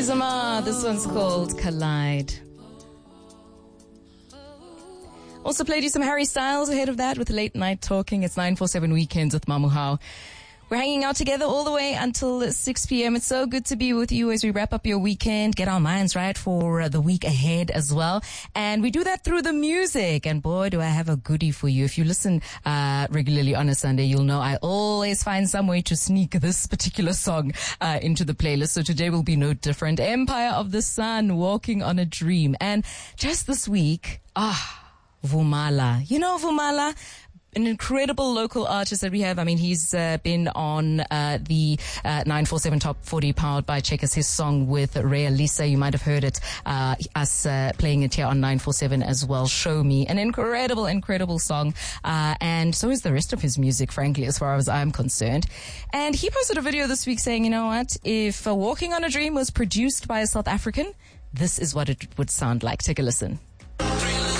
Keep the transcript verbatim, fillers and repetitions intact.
Zuma. This one's called Collide. Also played you some Harry Styles ahead of that with Late Night Talking. It's nine forty-seven Weekends with Mamuhao. We're hanging out together all the way until six p.m. It's so good to be with you as we wrap up your weekend, get our minds right for the week ahead as well. And we do that through the music. And boy, do I have a goodie for you. If you listen uh regularly on a Sunday, you'll know I always find some way to sneak this particular song uh into the playlist. So today will be no different. Empire of the Sun, Walking on a Dream. And just this week, ah, Vumala. You know Vumala? An incredible local artist that we have. I mean, he's uh, been on uh, the uh, nine forty-seven Top forty powered by Checkers, his song with Ray Lisa. You might have heard it, uh, us uh, playing it here on nine forty-seven as well. Show Me. An incredible, incredible song. Uh, and so is the rest of his music, frankly, as far as I'm concerned. And he posted a video this week saying, you know what, if uh, Walking on a Dream was produced by a South African, this is what it would sound like. Take a listen.